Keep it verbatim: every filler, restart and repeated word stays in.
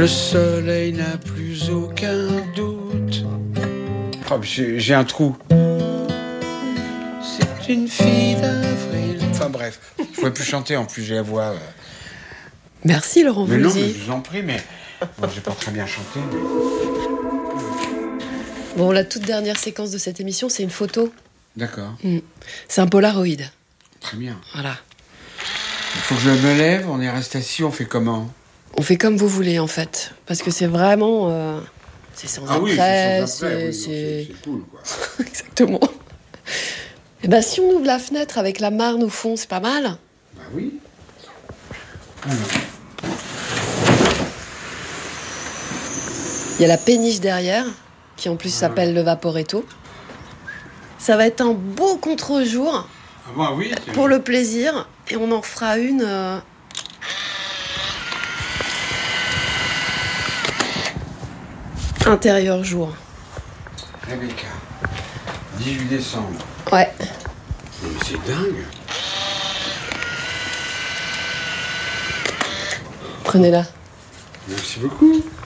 Le soleil n'a plus aucun doute. Oh, j'ai, j'ai un trou. C'est une fille d'avril. Enfin bref, je ne pourrais plus chanter, en plus j'ai la voix... Euh... Merci Laurent Mais Voulzy. non, mais je vous en prie, mais... Bon, j'ai pas très bien chanté, mais... Bon, la toute dernière séquence de cette émission, c'est une photo. D'accord. Mmh. C'est un Polaroid. Très bien. Voilà. Il faut que je me lève, on est resté assis, on fait comment? On fait comme vous voulez, en fait. Parce que c'est vraiment... Euh, c'est sans ah après, oui, c'est, sans c'est, après. Oui, c'est... c'est, c'est cool, quoi. Exactement. Et ben, si on ouvre la fenêtre avec la Marne au fond, c'est pas mal? Bah oui. Alors. Il y a la péniche derrière, qui en plus s'appelle ah. le Vaporetto. Ça va être un beau contre-jour. Ah bah oui, pour le plaisir. Et on en fera une... Euh... intérieur jour. Rebecca, dix-huit décembre. Ouais. Mais c'est dingue. Prenez-la. Merci beaucoup.